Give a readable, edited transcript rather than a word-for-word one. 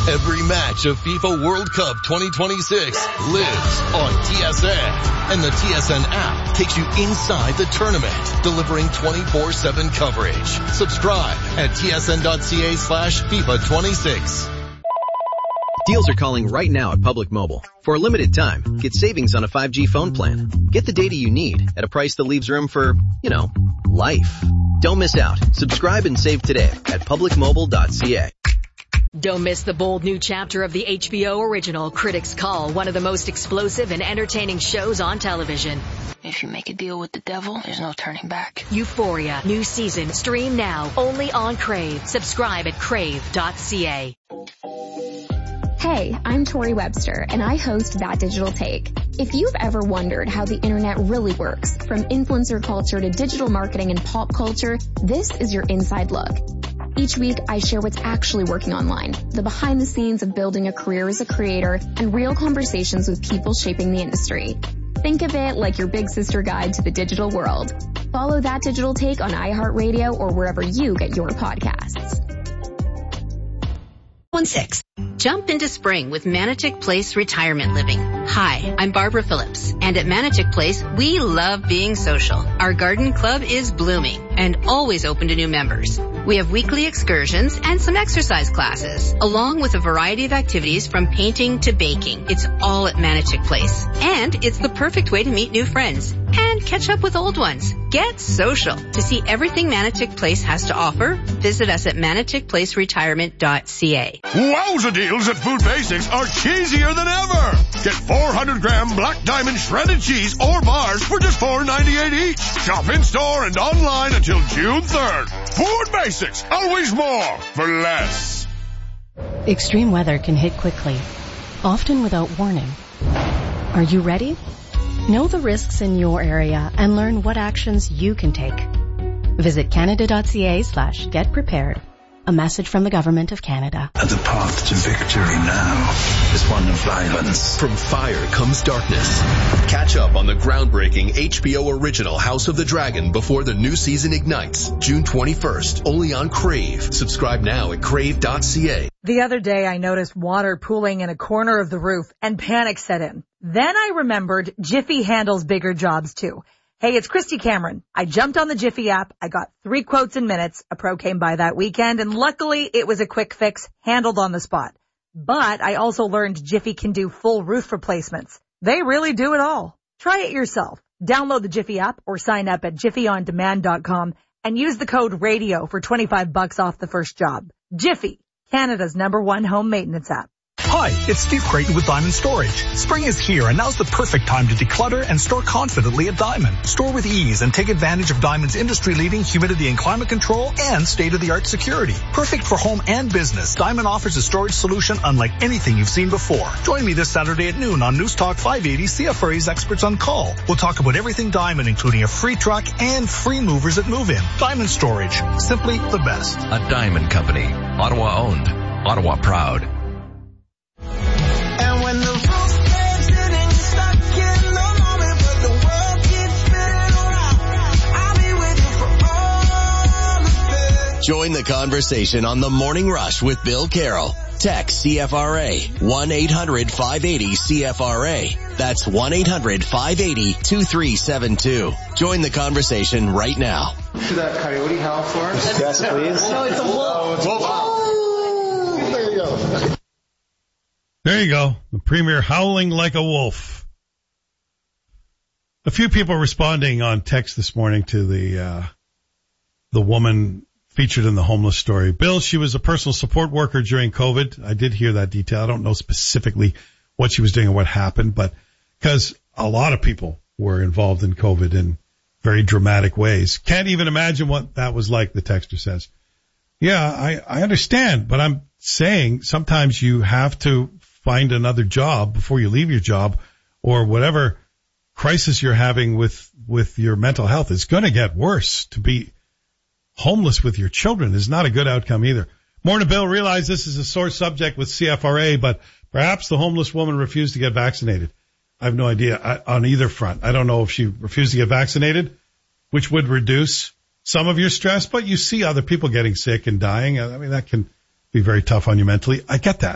Every match of FIFA World Cup 2026 lives on TSN. And the TSN app takes you inside the tournament, delivering 24/7 coverage. Subscribe at tsn.ca/FIFA26. Deals are calling right now at Public Mobile. For a limited time, get savings on a 5G phone plan. Get the data you need at a price that leaves room for, life. Don't miss out. Subscribe and save today at publicmobile.ca. Don't miss the bold new chapter of the HBO original Critics' Call, one of the most explosive and entertaining shows on television. If you make a deal with the devil, there's no turning back. Euphoria, new season, stream now, only on Crave. Subscribe at crave.ca. Hey, I'm Tori Webster, and I host That Digital Take. If you've ever wondered how the internet really works, from influencer culture to digital marketing and pop culture, this is your inside look. Each week, I share what's actually working online, the behind the scenes of building a career as a creator, and real conversations with people shaping the industry. Think of it like your big sister guide to the digital world. Follow That Digital Take on iHeartRadio or wherever you get your podcasts. 16. Jump into spring with Manitic Place Retirement Living. Hi, I'm Barbara Phillips, and at Manitic Place, we love being social. Our garden club is blooming and always open to new members. We have weekly excursions and some exercise classes, along with a variety of activities from painting to baking. It's all at Manitic Place, and it's the perfect way to meet new friends and catch up with old ones. Get social. To see everything Manitic Place has to offer, visit us at maniticplaceretirement.ca. Wowza deals at Food Basics are cheesier than ever. Get 400-gram Black Diamond shredded cheese or bars for just $4.98 each. Shop in-store and online until June 3rd. Food Basics, always more for less. Extreme weather can hit quickly, often without warning. Are you ready? Know the risks in your area and learn what actions you can take. Visit canada.ca/getprepared. A message from the Government of Canada. And the path to victory now is one of violence. From fire comes darkness. Catch up on the groundbreaking HBO original House of the Dragon before the new season ignites, June 21st, only on Crave. Subscribe now at crave.ca. The other day I noticed water pooling in a corner of the roof and panic set in. Then I remembered Jiffy handles bigger jobs too. Hey, it's Christy Cameron. I jumped on the Jiffy app. I got 3 quotes in minutes. A pro came by that weekend, and luckily it was a quick fix handled on the spot. But I also learned Jiffy can do full roof replacements. They really do it all. Try it yourself. Download the Jiffy app or sign up at jiffyondemand.com and use the code RADIO for $25 off the first job. Jiffy, Canada's #1 home maintenance app. Hi, it's Steve Creighton with Diamond Storage. Spring is here, and now's the perfect time to declutter and store confidently at Diamond. Store with ease and take advantage of Diamond's industry-leading humidity and climate control and state-of-the-art security. Perfect for home and business, Diamond offers a storage solution unlike anything you've seen before. Join me this Saturday at noon on News Talk 580, CFRA's experts on call. We'll talk about everything Diamond, including a free truck and free movers at move-in. Diamond Storage, simply the best. A Diamond Company, Ottawa owned, Ottawa proud. When the roof caves in and you're stuck in the moment, but the world keeps spinning around, I'll be with you for all of it. Join the conversation on The Morning Rush with Bill Carroll. Text CFRA 1-800-580-CFRA. That's 1-800-580-2372. Join the conversation right now. To that coyote howl for us? Yes, please. No, it's a wolf. Oh, there you go. There you go. The Premier howling like a wolf. A few people responding on text this morning to the woman featured in the homeless story. Bill, she was a personal support worker during COVID. I did hear that detail. I don't know specifically what she was doing or what happened, but because a lot of people were involved in COVID in very dramatic ways. Can't even imagine what that was like, the texter says. Yeah, I understand, but I'm saying sometimes you have to find another job before you leave your job, or whatever crisis you're having with your mental health. It's going to get worse. To be homeless with your children is not a good outcome either. Morning, Bill. Realize this is a sore subject with CFRA, but perhaps the homeless woman refused to get vaccinated. I have no idea on either front. I don't know if she refused to get vaccinated, which would reduce some of your stress, but you see other people getting sick and dying. I mean, that can be very tough on you mentally. I get that.